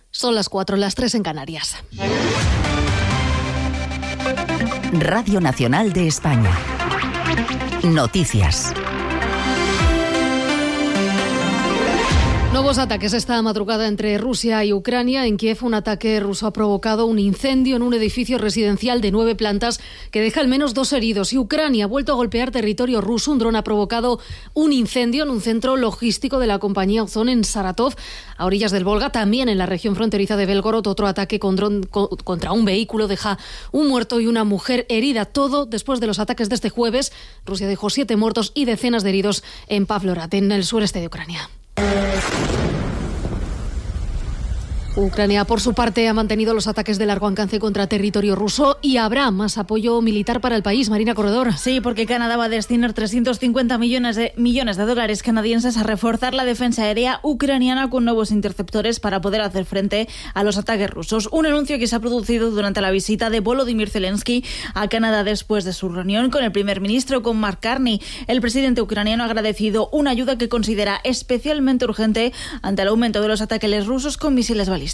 Son las 4, las 3 en Canarias. Radio Nacional de España. Noticias. Nuevos ataques esta madrugada entre Rusia y Ucrania. En Kiev, un ataque ruso ha provocado un incendio en un edificio residencial de 9 plantas que deja al menos 2 heridos. Y Ucrania ha vuelto a golpear territorio ruso. Un dron ha provocado un incendio en un centro logístico de la compañía Ozon en Saratov, a orillas del Volga. También en la región fronteriza de Belgorod, otro ataque con dron contra un vehículo deja un muerto y una mujer herida. Todo después de los ataques de este jueves. Rusia dejó 7 muertos y decenas de heridos en Pavlograd, en el sureste de Ucrania. Ucrania, por su parte, ha mantenido los ataques de largo alcance contra territorio ruso y habrá más apoyo militar para el país. Marina Corredor. Sí, porque Canadá va a destinar 350 millones de dólares canadienses a reforzar la defensa aérea ucraniana con nuevos interceptores para poder hacer frente a los ataques rusos. Un anuncio que se ha producido durante la visita de Volodymyr Zelensky a Canadá después de su reunión con el primer ministro, con Mark Carney. El presidente ucraniano ha agradecido una ayuda que considera especialmente urgente ante el aumento de los ataques rusos con misiles balísticos.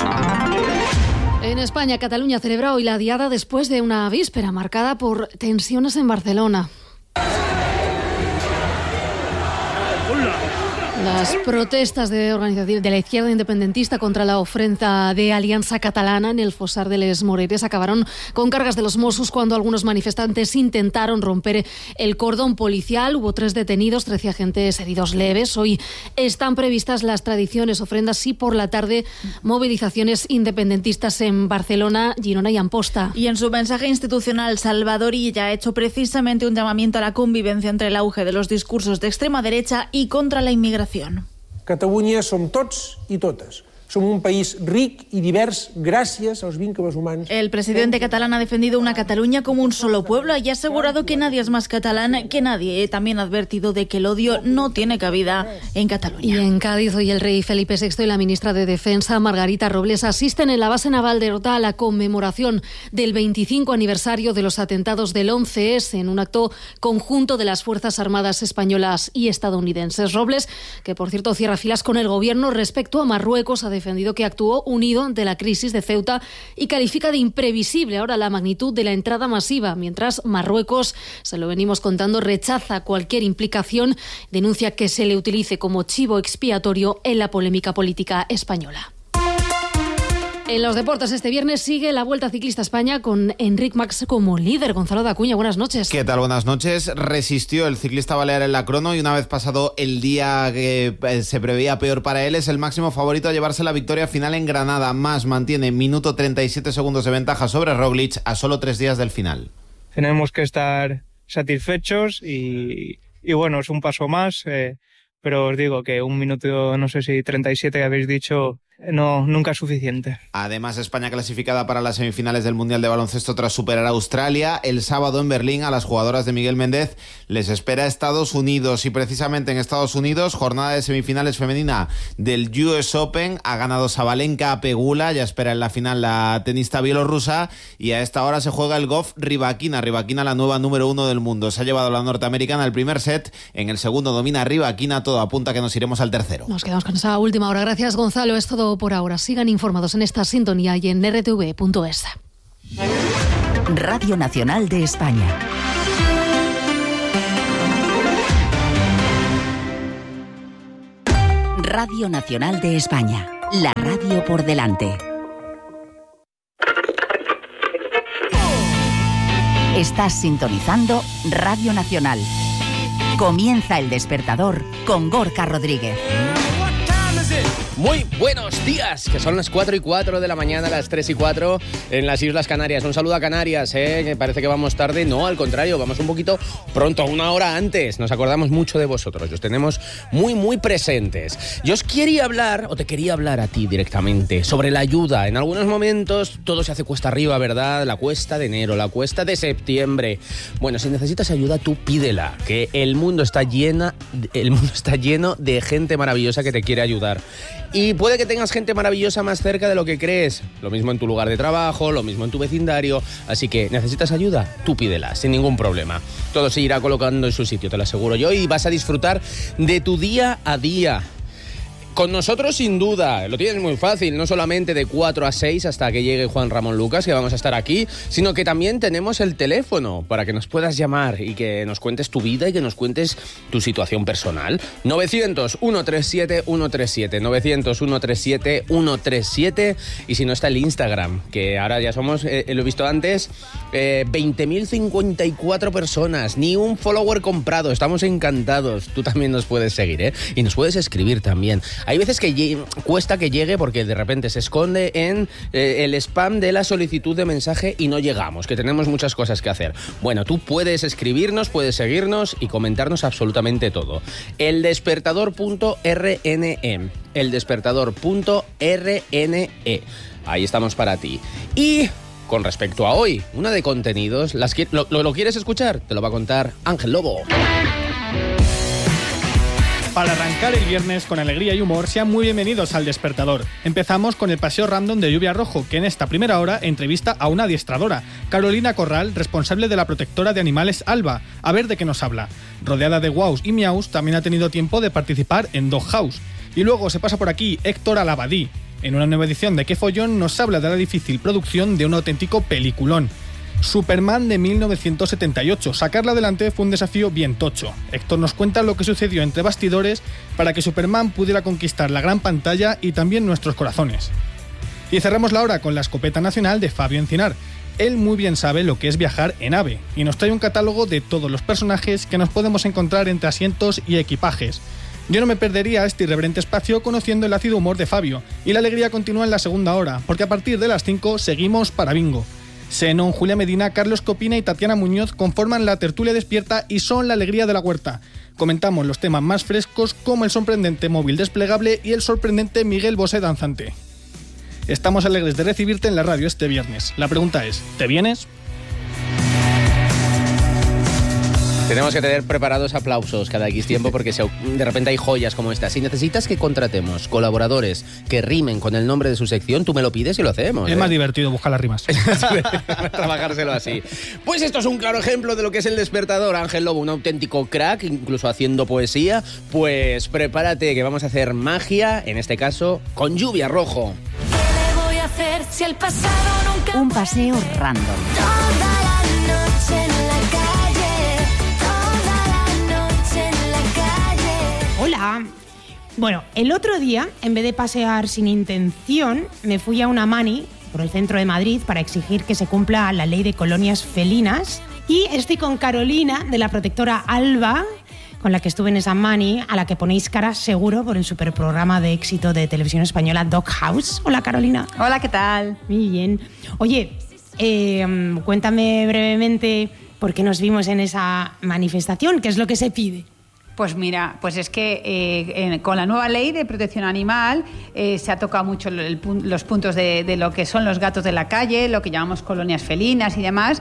En España, Cataluña celebra hoy la diada después de una víspera marcada por tensiones en Barcelona. Las protestas de organización de la izquierda independentista contra la ofrenda de Alianza Catalana en el Fossar de les Moreres acabaron con cargas de los Mossos cuando algunos manifestantes intentaron romper el cordón policial. Hubo 3 detenidos, 13 agentes heridos leves. Hoy están previstas las tradiciones, ofrendas y por la tarde movilizaciones independentistas en Barcelona, Girona y Amposta. Y en su mensaje institucional, Salvador Illa ha hecho precisamente un llamamiento a la convivencia entre el auge de los discursos de extrema derecha y contra la inmigración. Catalunya som tots i totes. Som un país ric y divers gracias a los vínculos humanos. El presidente catalán ha defendido una Cataluña como un solo pueblo y ha asegurado que nadie es más catalán que nadie. También ha advertido de que el odio no tiene cabida en Cataluña. Y en Cádiz, hoy el rey Felipe VI y la ministra de Defensa, Margarita Robles, asisten en la base naval de Rota a la conmemoración del 25 aniversario de los atentados del 11S, en un acto conjunto de las Fuerzas Armadas españolas y estadounidenses. Robles, que por cierto cierra filas con el gobierno respecto a Marruecos, ha defendido que actuó unido ante la crisis de Ceuta y califica de imprevisible ahora la magnitud de la entrada masiva, mientras Marruecos, se lo venimos contando, rechaza cualquier implicación, denuncia que se le utilice como chivo expiatorio en la polémica política española. En los deportes, este viernes sigue la Vuelta Ciclista a España con Enric Mas como líder. Gonzalo de Acuña, buenas noches. ¿Qué tal? Buenas noches. Resistió el ciclista balear en la crono y una vez pasado el día que se preveía peor para él, es el máximo favorito a llevarse la victoria final en Granada. Mas mantiene minuto 37 segundos de ventaja sobre Roglic a solo 3 días del final. Tenemos que estar satisfechos y bueno, es un paso más, pero os digo que un minuto, no sé si 37 que habéis dicho, no, nunca es suficiente. Además, España clasificada para las semifinales del Mundial de Baloncesto tras superar a Australia. El sábado en Berlín a las jugadoras de Miguel Méndez les espera Estados Unidos y precisamente en Estados Unidos, jornada de semifinales femenina del US Open. Ha ganado Sabalenka a Pegula, ya espera en la final la tenista bielorrusa y a esta hora se juega el golf Rybakina, la nueva número 1 del mundo. Se ha llevado la norteamericana el primer set, en el segundo domina Rybakina, todo apunta que nos iremos al tercero. Nos quedamos con esa última hora. Gracias, Gonzalo. Es todo por ahora. Sigan informados en esta sintonía y en rtv.es. Radio Nacional de España. Radio Nacional de España. La radio por delante. Estás sintonizando Radio Nacional. Comienza El Despertador con Gorka Rodríguez. Muy buenos días, que son las 4:04 de la mañana, las 3:04 en las Islas Canarias. Un saludo a Canarias, que parece que vamos tarde. No, al contrario, vamos un poquito pronto, una hora antes. Nos acordamos mucho de vosotros, os tenemos muy presentes. Yo os quería hablar, o te quería hablar a ti directamente, sobre la ayuda. En algunos momentos todo se hace cuesta arriba, ¿verdad? La cuesta de enero, la cuesta de septiembre. Bueno, si necesitas ayuda, tú pídela, que el mundo está lleno de gente maravillosa que te quiere ayudar. Y puede que tengas gente maravillosa más cerca de lo que crees. Lo mismo en tu lugar de trabajo, lo mismo en tu vecindario. Así que, ¿necesitas ayuda? Tú pídela, sin ningún problema. Todo se irá colocando en su sitio, te lo aseguro yo, y vas a disfrutar de tu día a día. Con nosotros sin duda, lo tienes muy fácil, no solamente de 4 a 6 hasta que llegue Juan Ramón Lucas, que vamos a estar aquí, sino que también tenemos el teléfono para que nos puedas llamar y que nos cuentes tu vida y que nos cuentes tu situación personal. 900-137-137, 900-137-137, y si no está el Instagram, que ahora ya somos, lo he visto antes, 20.054 personas, ni un follower comprado, estamos encantados. Tú también nos puedes seguir, ¿eh? Y nos puedes escribir también. Hay veces que cuesta que llegue porque de repente se esconde en el spam de la solicitud de mensaje y no llegamos, que tenemos muchas cosas que hacer. Bueno, tú puedes escribirnos, puedes seguirnos y comentarnos absolutamente todo. Eldespertador.rne, eldespertador.rne. Ahí estamos para ti. Y con respecto a hoy, una de contenidos, ¿lo quieres escuchar? Te lo va a contar Ángel Lobo. Para arrancar el viernes con alegría y humor, sean muy bienvenidos al Despertador. Empezamos con el paseo random de Lluvia Rojo, que en esta primera hora entrevista a una adiestradora, Carolina Corral, responsable de la protectora de animales Alba. A ver de qué nos habla. Rodeada de guaus y miaus, también ha tenido tiempo de participar en Dog House. Y luego se pasa por aquí Héctor Alabadí. En una nueva edición de Qué Follón nos habla de la difícil producción de un auténtico peliculón. Superman de 1978. Sacarla adelante fue un desafío bien tocho. Héctor nos cuenta lo que sucedió entre bastidores para que Superman pudiera conquistar la gran pantalla y también nuestros corazones. Y cerramos la hora con la escopeta nacional de Fabio Encinar. Él muy bien sabe lo que es viajar en AVE y nos trae un catálogo de todos los personajes que nos podemos encontrar entre asientos y equipajes. Yo no me perdería este irreverente espacio conociendo el ácido humor de Fabio, y la alegría continúa en la segunda hora, porque a partir de las 5 seguimos para Bingo. Senón, Julia Medina, Carlos Copina y Tatiana Muñoz conforman la tertulia despierta y son la alegría de la huerta. Comentamos los temas más frescos como el sorprendente móvil desplegable y el sorprendente Miguel Bosé danzante. Estamos alegres de recibirte en la radio este viernes. La pregunta es, ¿te vienes? Tenemos que tener preparados aplausos cada X tiempo porque de repente hay joyas como esta. Si necesitas que contratemos colaboradores que rimen con el nombre de su sección, tú me lo pides y lo hacemos. Es más divertido buscar las rimas. Trabajárselo así. Pues esto es un claro ejemplo de lo que es el Despertador. Ángel Lobo, un auténtico crack, incluso haciendo poesía. Pues prepárate que vamos a hacer magia, en este caso, con Lluvia Rojo. ¿Qué le voy a hacer si el pasado nunca... Un paseo random. Toda la noche en la calle, toda la noche en la calle. Hola. Bueno, el otro día, en vez de pasear sin intención, me fui a una mani por el centro de Madrid para exigir que se cumpla la ley de colonias felinas. Y estoy con Carolina, de la protectora Alba, con la que estuve en esa mani, a la que ponéis cara seguro por el superprograma de éxito de televisión española Dog House. Hola, Carolina. Hola, ¿qué tal? Muy bien. Oye, cuéntame brevemente por qué nos vimos en esa manifestación, qué es lo que se pide. Pues mira, pues es que con la nueva ley de protección animal se ha tocado mucho los puntos de lo que son los gatos de la calle, lo que llamamos colonias felinas y demás,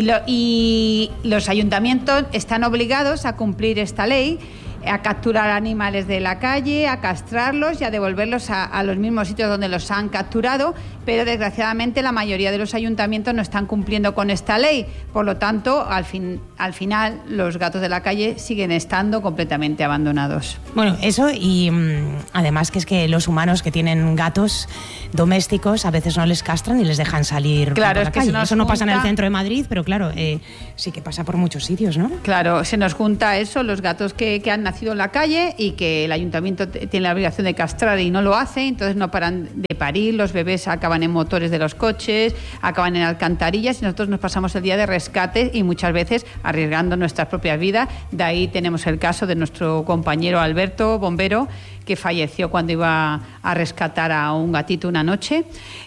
y los ayuntamientos están obligados a cumplir esta ley, a capturar animales de la calle, a castrarlos y a devolverlos a los mismos sitios donde los han capturado, pero desgraciadamente la mayoría de los ayuntamientos no están cumpliendo con esta ley. Por lo tanto, al final los gatos de la calle siguen estando completamente abandonados. Bueno, eso y además que es que los humanos que tienen gatos domésticos a veces no les castran y les dejan salir por la calle. Eso no pasa en el centro de Madrid, pero claro, sí que pasa por muchos sitios, ¿no? Claro, se nos junta eso, los gatos que han nacido en la calle y que el ayuntamiento tiene la obligación de castrar y no lo hace, entonces no paran de parir, los bebés acaban en motores de los coches, acaban en alcantarillas y nosotros nos pasamos el día de rescate y muchas veces arriesgando nuestras propias vidas. De ahí tenemos el caso de nuestro compañero Alberto, bombero, que falleció cuando iba a rescatar a un gatito una noche.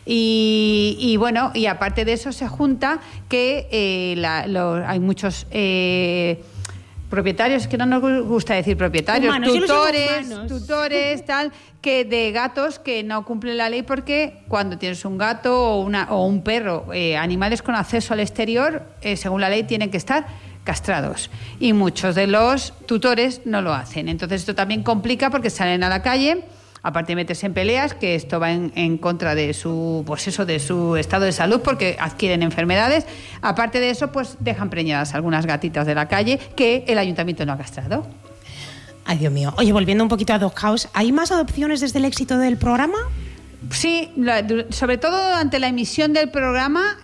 Y bueno, y aparte de eso se junta que hay muchos propietarios, que no nos gusta decir propietarios, humanos, tutores, tal, que de gatos que no cumplen la ley porque cuando tienes un gato o un perro, animales con acceso al exterior, según la ley tienen que estar castrados y muchos de los tutores no lo hacen. Entonces esto también complica porque salen a la calle, aparte de meterse en peleas, que esto va en contra de su estado de salud porque adquieren enfermedades. Aparte de eso, pues dejan preñadas algunas gatitas de la calle que el ayuntamiento no ha castrado. Ay, Dios mío. Oye, volviendo un poquito a Dog House, ¿hay más adopciones desde el éxito del programa? Sí, sobre todo ante la emisión del programa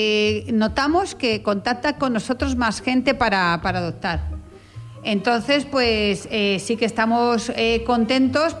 notamos que contacta con nosotros más gente para adoptar. Entonces, pues sí que estamos contentos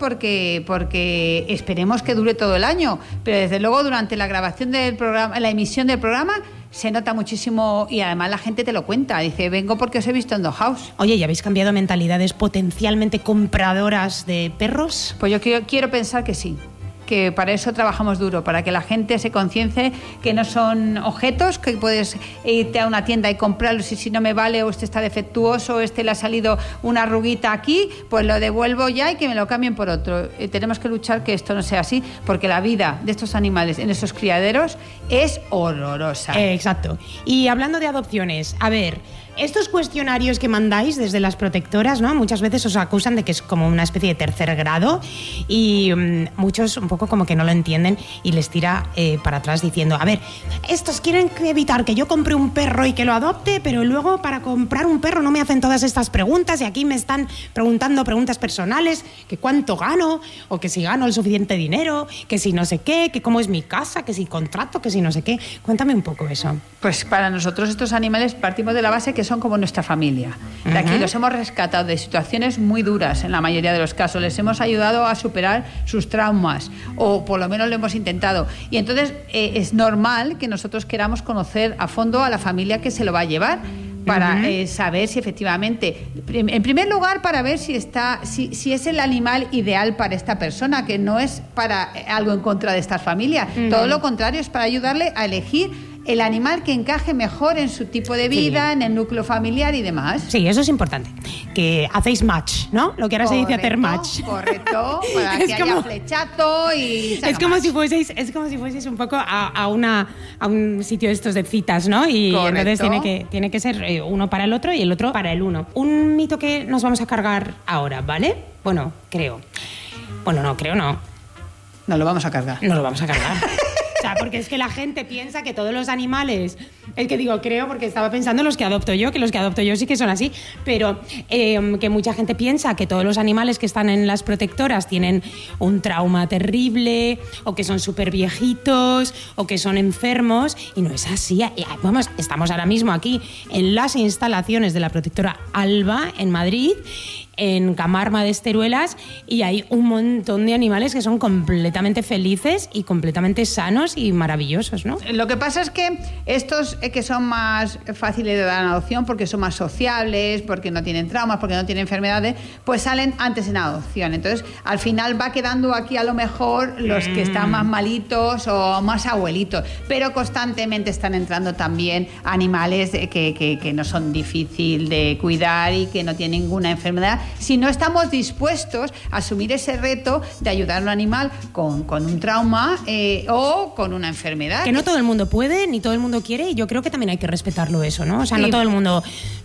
porque esperemos que dure todo el año, pero desde luego durante la grabación del programa, la emisión del programa, se nota muchísimo y además la gente te lo cuenta. Dice, vengo porque os he visto en Dog House. Oye, ¿y habéis cambiado mentalidades potencialmente compradoras de perros? Pues yo quiero pensar que sí. Que para eso trabajamos duro, para que la gente se conciencie que no son objetos, que puedes irte a una tienda y comprarlos y si no me vale o este está defectuoso o este le ha salido una arruguita aquí, pues lo devuelvo ya y que me lo cambien por otro. Tenemos que luchar que esto no sea así, porque la vida de estos animales en esos criaderos es horrorosa. Exacto. Y hablando de adopciones, a ver, estos cuestionarios que mandáis desde las protectoras, ¿no? Muchas veces os acusan de que es como una especie de tercer grado y muchos un poco como que no lo entienden y les tira para atrás diciendo, a ver, estos quieren evitar que yo compre un perro y que lo adopte, pero luego para comprar un perro no me hacen todas estas preguntas y aquí me están preguntando preguntas personales, que cuánto gano o que si gano el suficiente dinero, que si no sé qué, que cómo es mi casa, que si contrato, que si no sé qué. Cuéntame un poco eso. Pues para nosotros estos animales partimos de la base que son como nuestra familia. De aquí los hemos rescatado de situaciones muy duras en la mayoría de los casos. Les hemos ayudado a superar sus traumas o por lo menos lo hemos intentado. Y entonces es normal que nosotros queramos conocer a fondo a la familia que se lo va a llevar para saber si efectivamente, en primer lugar, para ver si es el animal ideal para esta persona, que no es para algo en contra de esta familia. Todo lo contrario, es para ayudarle a elegir el animal que encaje mejor en su tipo de vida, en el núcleo familiar y demás. Sí, eso es importante. Que hacéis match, ¿no? Lo que ahora se dice hacer match. Correcto, para que haya flechazo y... Es como si fueseis un poco a un sitio de estos de citas, ¿no? Y entonces tiene que ser uno para el otro y el otro para el uno. Un mito que nos vamos a cargar ahora, ¿vale? Bueno, creo. Bueno, no, creo no. Nos lo vamos a cargar. Nos lo vamos a cargar. O sea, porque es que la gente piensa que todos los animales... Es que digo, creo, porque estaba pensando en los que adopto yo, que los que adopto yo sí que son así, pero que mucha gente piensa que todos los animales que están en las protectoras tienen un trauma terrible, o que son súper viejitos, o que son enfermos, y no es así. Vamos, estamos ahora mismo aquí en las instalaciones de la protectora Alba, en Madrid, en Camarma de Esteruelas, y hay un montón de animales que son completamente felices y completamente sanos y maravillosos, ¿no? Lo que pasa es que estos que son más fáciles de dar en adopción porque son más sociables, porque no tienen traumas, porque no tienen enfermedades, pues salen antes en adopción. Entonces, al final va quedando aquí a lo mejor los que están más malitos o más abuelitos, pero constantemente están entrando también animales que no son difícil de cuidar y que no tienen ninguna enfermedad, si no estamos dispuestos a asumir ese reto de ayudar a un animal con un trauma o con una enfermedad. Que no todo el mundo puede, ni todo el mundo quiere, y yo creo que también hay que respetarlo eso, ¿no? O sea, no todo el mundo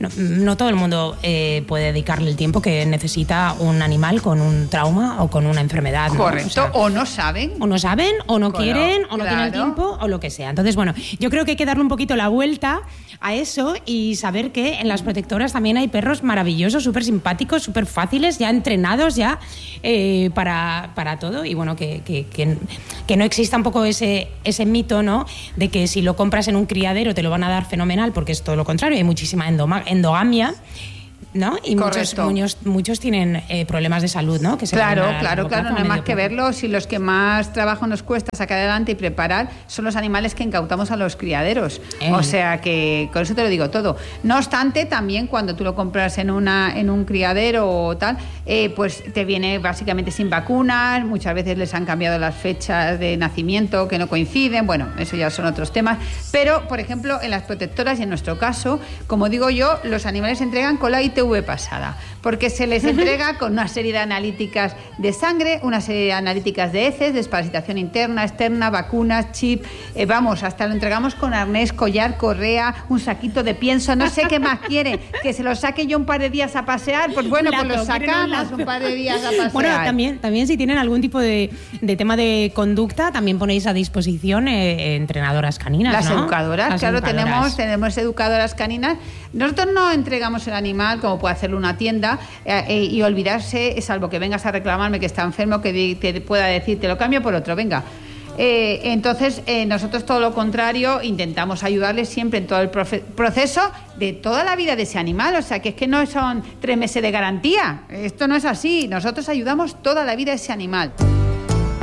puede dedicarle el tiempo que necesita un animal con un trauma o con una enfermedad, ¿no? Correcto, o sea, o no saben, o no quieren, o no tienen el tiempo, o lo que sea. Entonces, bueno, yo creo que hay que darle un poquito la vuelta a eso y saber que en las protectoras también hay perros maravillosos, súper simpáticos, súper fáciles, ya entrenados ya para todo, y bueno, que no exista un poco ese mito, ¿no? De que si lo compras en un criadero te lo van a dar fenomenal, porque es todo lo contrario, hay muchísima endogamia, ¿no? Y muchos tienen problemas de salud, ¿no? Que claro, no hay más que verlo. Si los que más trabajo nos cuesta sacar adelante y preparar son los animales que incautamos a los criaderos. O sea que con eso te lo digo todo. No obstante, también cuando tú lo compras en un criadero o tal, pues te viene básicamente sin vacunas, muchas veces les han cambiado las fechas de nacimiento que no coinciden, bueno, eso ya son otros temas, pero por ejemplo en las protectoras y en nuestro caso, como digo yo, los animales se entregan con la ITV pasada, porque se les entrega con una serie de analíticas de sangre, una serie de analíticas de heces, desparasitación interna, externa, vacunas, chip, hasta lo entregamos con arnés, collar, correa, un saquito de pienso, no sé qué más quiere, que se lo saque yo un par de días a pasear, pues bueno, pues lo sacamos un par de días a pasear. Bueno, también si tienen algún tipo de tema de conducta, también ponéis a disposición entrenadoras caninas, las ¿no? Educadoras, claro, tenemos educadoras caninas. Nosotros no entregamos el animal como como puede hacerlo una tienda, y olvidarse, salvo que vengas a reclamarme que está enfermo, que te pueda decir, te lo cambio por otro, venga. Entonces, nosotros todo lo contrario, intentamos ayudarles siempre en todo el proceso de toda la vida de ese animal. O sea, que es que no son 3 meses de garantía. Esto no es así. Nosotros ayudamos toda la vida a ese animal.